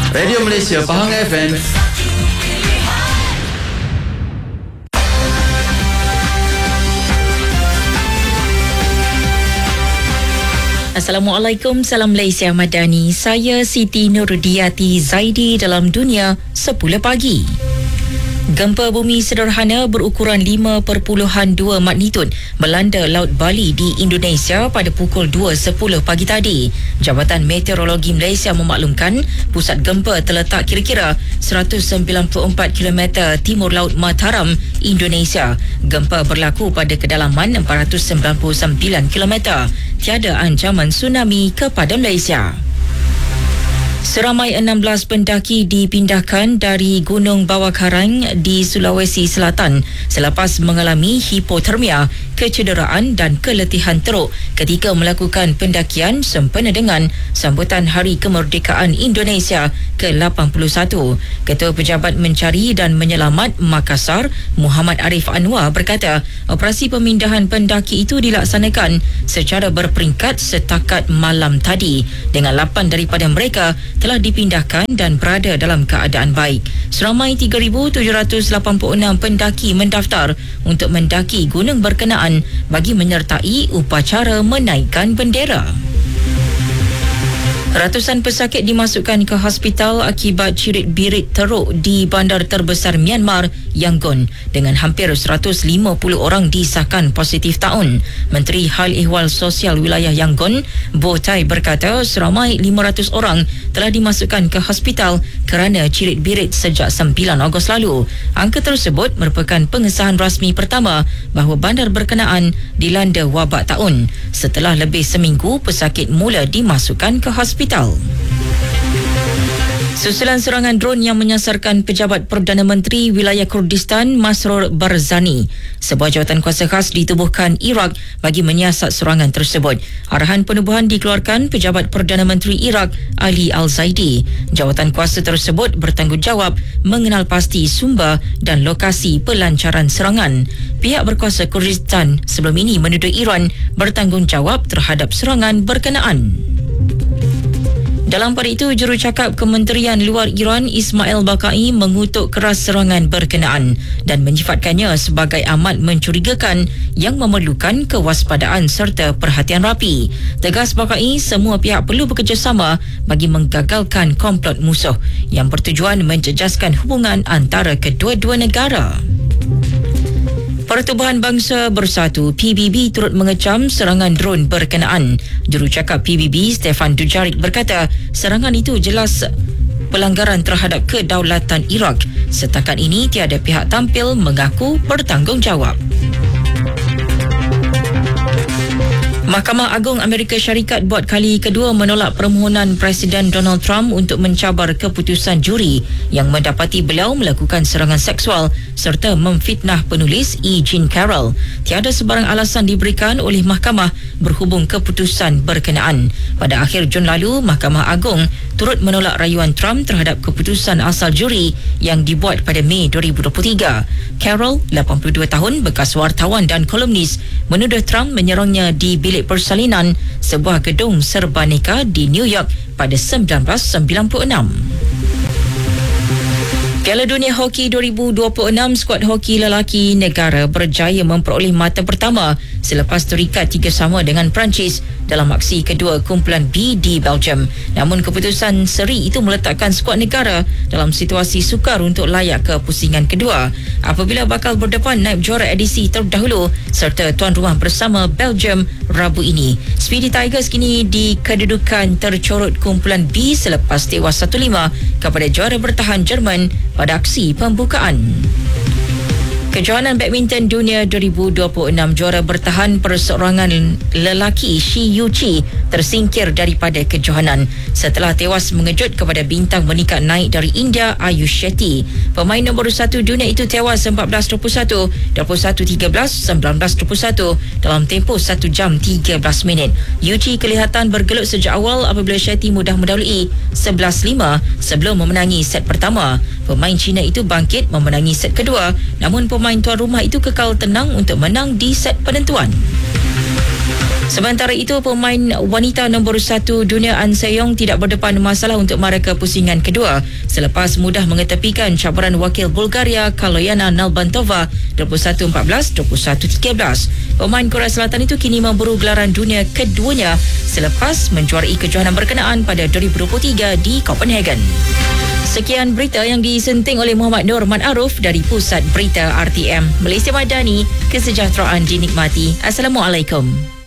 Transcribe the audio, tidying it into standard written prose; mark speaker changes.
Speaker 1: Radio Malaysia Pahang FM.
Speaker 2: Assalamualaikum, salam Malaysia Madani. Saya Siti Nurdiati Zaidi dalam Dunia 10 pagi. Gempa bumi sederhana berukuran 5.2 magnitud melanda Laut Bali di Indonesia pada pukul 2.10 pagi tadi. Jabatan Meteorologi Malaysia memaklumkan pusat gempa terletak kira-kira 194 km timur Laut Mataram, Indonesia. Gempa berlaku pada kedalaman 499 km. Tiada ancaman tsunami kepada Malaysia. Seramai 16 pendaki dipindahkan dari Gunung Bawah Karang di Sulawesi Selatan selepas mengalami hipotermia, kecederaan dan keletihan teruk ketika melakukan pendakian sempena dengan sambutan Hari Kemerdekaan Indonesia ke-81. Ketua Pejabat Mencari dan Menyelamat Makassar, Muhammad Arif Anwar berkata, operasi pemindahan pendaki itu dilaksanakan secara berperingkat setakat malam tadi dengan 8 daripada mereka telah dipindahkan dan berada dalam keadaan baik. Seramai 3,786 pendaki mendaftar untuk mendaki gunung berkenaan bagi menyertai upacara menaikkan bendera. Ratusan pesakit dimasukkan ke hospital akibat cirit-birit teruk di bandar terbesar Myanmar, Yangon, dengan hampir 150 orang disahkan positif taun. Menteri Hal Ehwal Sosial Wilayah Yangon, Bo Tai berkata seramai 500 orang telah dimasukkan ke hospital kerana cirit-birit sejak 9 Ogos lalu. Angka tersebut merupakan pengesahan rasmi pertama bahawa bandar berkenaan dilanda wabak taun. Setelah lebih seminggu, pesakit mula dimasukkan ke hospital. Susulan serangan drone yang menyasarkan pejabat Perdana Menteri Wilayah Kurdistan Masroor Barzani. Sebuah jawatan kuasa khas ditubuhkan Iraq bagi menyiasat serangan tersebut. Arahan penubuhan dikeluarkan pejabat Perdana Menteri Iraq Ali Al-Zaidi. Jawatan kuasa tersebut bertanggungjawab mengenal pasti sumber dan lokasi pelancaran serangan. Pihak berkuasa Kurdistan sebelum ini menuduh Iran bertanggungjawab terhadap serangan berkenaan. Dalam pada itu, jurucakap Kementerian Luar Iran Ismail Baqai mengutuk keras serangan berkenaan dan menyifatkannya sebagai amat mencurigakan yang memerlukan kewaspadaan serta perhatian rapi. Tegas Baqai, semua pihak perlu bekerjasama bagi menggagalkan komplot musuh yang bertujuan menjejaskan hubungan antara kedua-dua negara. Pertubuhan Bangsa Bersatu PBB turut mengecam serangan drone berkenaan. Jurucakap PBB Stefan Dujarric berkata serangan itu jelas pelanggaran terhadap kedaulatan Iraq. Setakat ini tiada pihak tampil mengaku bertanggungjawab. Mahkamah Agung Amerika Syarikat buat kali kedua menolak permohonan Presiden Donald Trump untuk mencabar keputusan juri yang mendapati beliau melakukan serangan seksual serta memfitnah penulis E. Jean Carroll. Tiada sebarang alasan diberikan oleh mahkamah berhubung keputusan berkenaan. Pada akhir Jun lalu, Mahkamah Agung turut menolak rayuan Trump terhadap keputusan asal juri yang dibuat pada Mei 2023. Carroll, 82 tahun, bekas wartawan dan kolumnis, menuduh Trump menyerangnya di bilik persalinan sebuah gedung serbaneka di New York pada 1996. Piala Dunia Hoki 2026, skuad hoki lelaki negara berjaya memperoleh mata pertama selepas terikat 3-3 dengan Perancis dalam aksi kedua kumpulan B di Belgium. Namun keputusan seri itu meletakkan skuad negara dalam situasi sukar untuk layak ke pusingan kedua apabila bakal berdepan naib juara edisi terdahulu serta tuan rumah bersama Belgium Rabu ini. Speedy Tigers kini di kedudukan tercorot kumpulan B selepas tewas 1-5 kepada juara bertahan Jerman pada aksi pembukaan. Kejohanan Badminton Dunia 2026, juara bertahan perseorangan lelaki Shi Yuqi tersingkir daripada kejohanan setelah tewas mengejut kepada bintang meningkat naik dari India Ayush Shetty. Pemain nombor 1 dunia itu tewas 14-21, 21-13, 19-21 dalam tempoh 1 jam 13 minit. Yuqi kelihatan bergelut sejak awal apabila Shetty mudah mendahului 11-5 sebelum memenangi set pertama. Pemain Cina itu bangkit memenangi set kedua, namun pemain tuan rumah itu kekal tenang untuk menang di set penentuan. Sementara itu, pemain wanita nombor 1 dunia An Se-young tidak berdepan masalah untuk markah pusingan kedua selepas mudah mengetepikan cabaran wakil Bulgaria Kaloyana Nalbantova 21-14, 21-13. Pemain Korea Selatan itu kini memburu gelaran dunia keduanya selepas menjuarai kejohanan berkenaan pada 2023 di Copenhagen. Sekian berita yang disenting oleh Muhammad Nur Man Aruf dari Pusat Berita RTM. Malaysia Madani, kesejahteraan dinikmati. Assalamualaikum.